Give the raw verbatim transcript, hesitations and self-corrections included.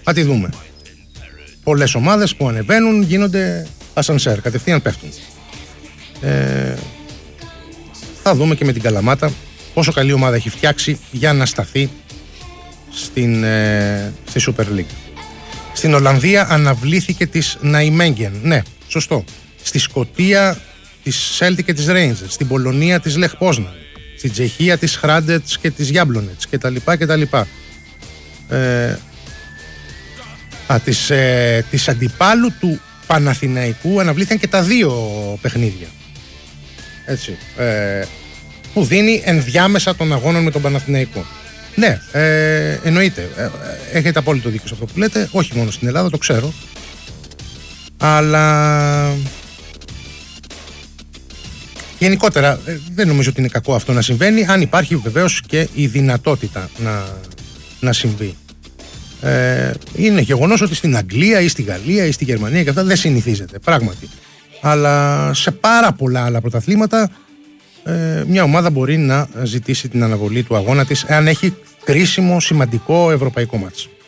Θα τη δούμε. Πολλές ομάδες που ανεβαίνουν γίνονται ασανσέρ, κατευθείαν πέφτουν. Ε, θα δούμε και με την Καλαμάτα πόσο καλή ομάδα έχει φτιάξει για να σταθεί στην, ε, στη Super League. Στην Ολλανδία αναβλήθηκε της Ναϊμέγγεν. Ναι, σωστό. Στη Σκωτία της Celtic και της Rangers. Στην Πολωνία της Λεχ Πόσναν. Στην Τσεχία της Χράντετς και της Γιάμπλονετς κτλ. κτλ. Ε, α, της, ε, της αντιπάλου του Παναθηναϊκού αναβλήθηκαν και τα δύο παιχνίδια. Έτσι. Ε, που δίνει ενδιάμεσα των αγώνων με τον Παναθηναϊκό. Ναι, ε, εννοείται. Ε, έχετε απόλυτο δίκιο σε αυτό που λέτε. Όχι μόνο στην Ελλάδα, το ξέρω. Αλλά γενικότερα δεν νομίζω ότι είναι κακό αυτό να συμβαίνει, αν υπάρχει βεβαίως και η δυνατότητα να, να συμβεί. Ε, είναι γεγονός ότι στην Αγγλία ή στη Γαλλία ή στη Γερμανία και αυτά δεν συνηθίζεται, πράγματι. Αλλά σε πάρα πολλά άλλα πρωταθλήματα ε, μια ομάδα μπορεί να ζητήσει την αναβολή του αγώνα της εάν έχει κρίσιμο, σημαντικό ευρωπαϊκό μάτς.